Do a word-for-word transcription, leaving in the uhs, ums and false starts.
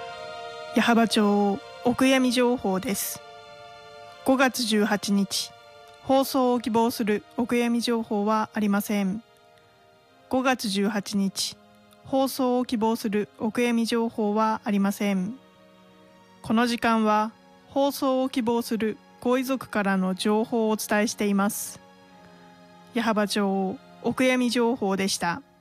矢巾町お悔やみ情報です。ごがつじゅうはちにち、放送を希望するお悔やみ情報はありません。ごがつじゅうはちにち、放送を希望するお悔やみ情報はありません。この時間は放送を希望するご遺族からの情報をお伝えしています。矢巾町お悔やみ情報でした。